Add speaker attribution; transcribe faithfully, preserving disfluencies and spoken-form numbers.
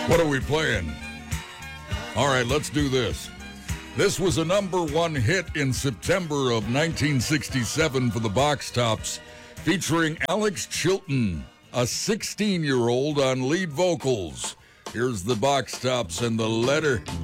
Speaker 1: What are we playing? All right, let's do this. This was a number one hit in September of nineteen sixty-seven for the Box Tops, featuring Alex Chilton, a sixteen-year-old on lead vocals. Here's the Box Tops and the letter.